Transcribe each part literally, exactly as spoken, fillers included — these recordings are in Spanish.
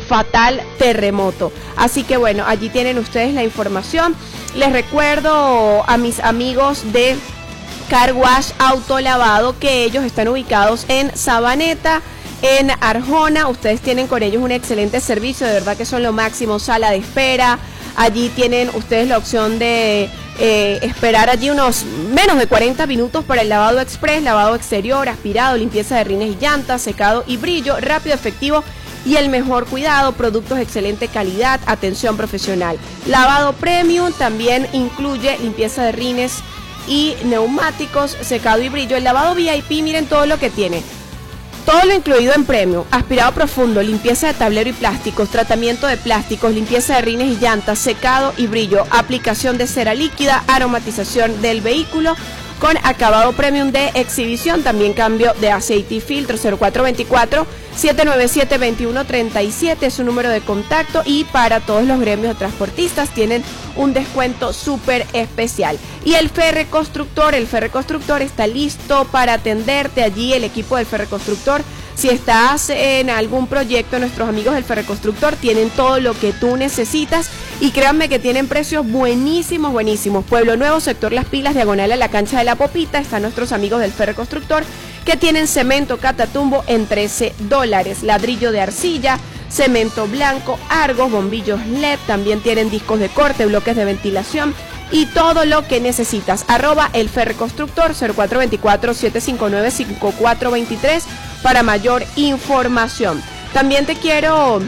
fatal terremoto. Así que bueno, allí tienen ustedes la información. Les recuerdo a mis amigos de Car Wash Autolavado que ellos están ubicados en Sabaneta, en Arjona. Ustedes tienen con ellos un excelente servicio, de verdad que son lo máximo, sala de espera. Allí tienen ustedes la opción de eh, esperar allí unos menos de cuarenta minutos para el lavado express, lavado exterior, aspirado, limpieza de rines y llantas, secado y brillo, rápido, efectivo y el mejor cuidado, productos de excelente calidad, atención profesional. Lavado premium también incluye limpieza de rines y neumáticos, secado y brillo. El lavado V I P, miren todo lo que tiene. Todo lo incluido en premium: aspirado profundo, limpieza de tablero y plásticos, tratamiento de plásticos, limpieza de rines y llantas, secado y brillo, aplicación de cera líquida, aromatización del vehículo con acabado premium de exhibición, también cambio de aceite y filtro. Cero cuatro dos cuatro, siete nueve siete, dos uno tres siete es su número de contacto, y para todos los gremios de transportistas tienen un descuento súper especial. Y el Ferreconstructor, el Ferreconstructor está listo para atenderte. Allí el equipo del Ferreconstructor, si estás en algún proyecto, nuestros amigos del Ferreconstructor tienen todo lo que tú necesitas, y créanme que tienen precios buenísimos, buenísimos. Pueblo Nuevo, sector Las Pilas, diagonal a la cancha de la Popita, están nuestros amigos del Ferreconstructor que tienen cemento Catatumbo en trece dólares, ladrillo de arcilla, cemento blanco, Argos, bombillos L E D, también tienen discos de corte, bloques de ventilación y todo lo que necesitas. Arroba el Ferreconstructor, cero cuatro dos cuatro, siete cinco nueve, cinco cuatro dos tres para mayor información. También te quiero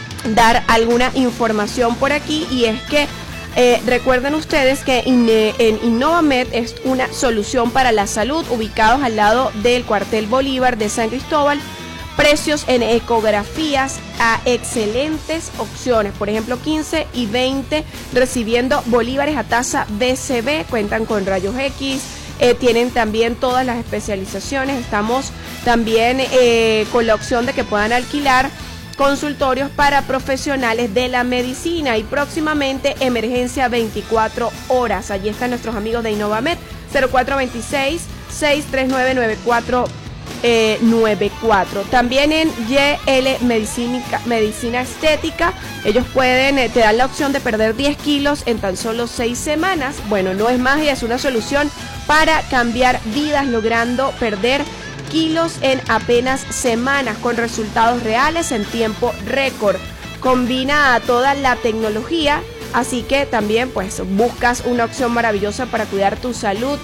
dar alguna información por aquí, y es que eh, recuerden ustedes que in, eh, en Innovamed es una solución para la salud, ubicados al lado del cuartel Bolívar de San Cristóbal. Precios en ecografías a excelentes opciones, por ejemplo quince y veinte, recibiendo bolívares a tasa B C B, cuentan con rayos X, eh, tienen también todas las especializaciones. Estamos también eh, con la opción de que puedan alquilar consultorios para profesionales de la medicina, y próximamente emergencia veinticuatro horas. Allí están nuestros amigos de Innovamed, cero cuatro dos seis, seis tres nueve, nueve cuatro nueve cuatro. También en Y L Medicina, Medicina Estética, ellos pueden, eh, te dan la opción de perder diez kilos en tan solo seis semanas. Bueno, no es magia, es una solución para cambiar vidas, logrando perder kilos en apenas semanas con resultados reales en tiempo récord. Combina toda la tecnología, así que también pues buscas una opción maravillosa para cuidar tu salud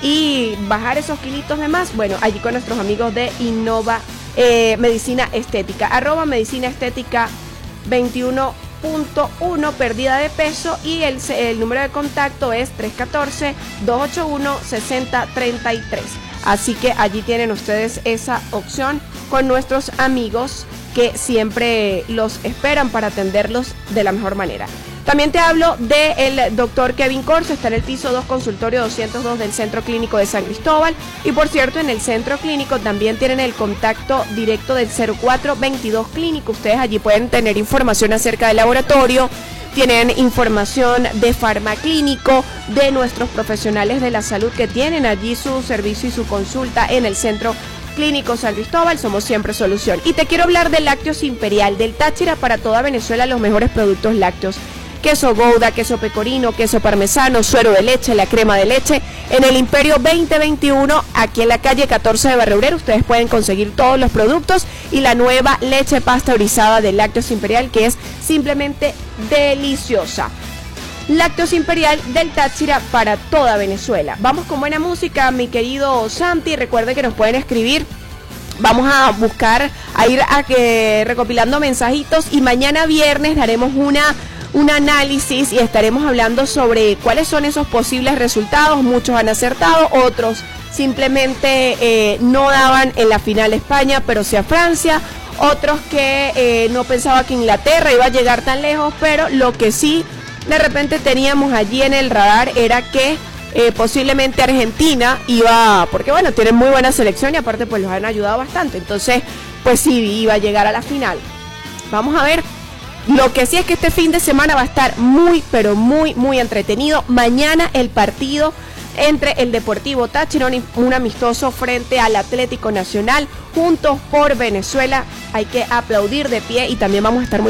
y bajar esos kilitos de más. Bueno, allí con nuestros amigos de Innova eh, Medicina Estética, arroba Medicina Estética veintiuno punto uno, pérdida de peso, y el, el número de contacto es tres uno cuatro, dos ocho uno, seis cero tres tres. Así que allí tienen ustedes esa opción con nuestros amigos que siempre los esperan para atenderlos de la mejor manera. También te hablo del doctor Kevin Corso, está en el piso dos, consultorio doscientos dos del Centro Clínico de San Cristóbal. Y por cierto, en el Centro Clínico también tienen el contacto directo del cero cuatro veintidós Clínico. Ustedes allí pueden tener información acerca del laboratorio, tienen información de farmaclínico, de nuestros profesionales de la salud que tienen allí su servicio y su consulta en el Centro Clínico San Cristóbal. Somos siempre solución. Y te quiero hablar de Lácteos Imperial, del Táchira para toda Venezuela, los mejores productos lácteos. Queso Gouda, queso pecorino, queso parmesano, suero de leche, la crema de leche. En el Imperio veinte veintiuno, aquí en la calle catorce de Barreurero, ustedes pueden conseguir todos los productos y la nueva leche pasteurizada de Lácteos Imperial, que es simplemente deliciosa. Lácteos Imperial del Táchira para toda Venezuela. Vamos con buena música, mi querido Santi. Recuerde que nos pueden escribir. Vamos a buscar, a ir a que recopilando mensajitos, y mañana viernes daremos una un análisis y estaremos hablando sobre cuáles son esos posibles resultados. Muchos han acertado, otros simplemente eh, no daban en la final España, pero sí a Francia. Otros que eh, no pensaba que Inglaterra iba a llegar tan lejos, pero lo que sí de repente teníamos allí en el radar era que eh, posiblemente Argentina iba, porque bueno, tienen muy buena selección y aparte pues los han ayudado bastante, entonces pues sí iba a llegar a la final. Vamos a ver. Lo que sí es que este fin de semana va a estar muy, pero muy, muy entretenido. Mañana el partido entre el Deportivo Táchira, un amistoso frente al Atlético Nacional, Juntos por Venezuela. Hay que aplaudir de pie, y también vamos a estar muy